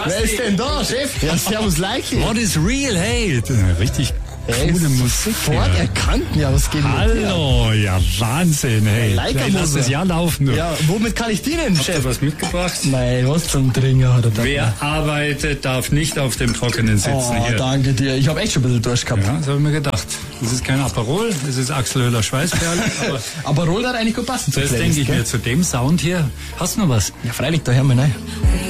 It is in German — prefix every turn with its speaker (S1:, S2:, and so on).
S1: Wer ist denn da, Chef? Ja, servus, Leiki.
S2: What is real? Hey, richtig coole Musik.
S1: Sofort erkannt, ja, was geht mit dir?
S2: Hallo, ja, Wahnsinn, hey.
S1: Leica
S2: Lass das Jahr laufen, du.
S1: Ja, womit kann ich dienen,
S2: Habt ihr
S1: Chef?
S2: was mitgebracht?
S1: Nein, was zum Trinken hat er da?
S2: Wer arbeitet, darf nicht auf dem Trockenen sitzen.
S1: Oh,
S2: hier.
S1: danke dir. Ich habe echt schon ein bisschen Durst gehabt.
S2: Ja, das habe ich mir gedacht. Das ist kein Aperol, das ist Axel Höhler Schweißperle. Aber
S1: Aber Roll hat eigentlich gut passen zu
S2: das
S1: Playlist,
S2: denke ich
S1: gell?
S2: mir zu dem Sound hier. Hast du noch was?
S1: Ja, freilich, da hören wir rein.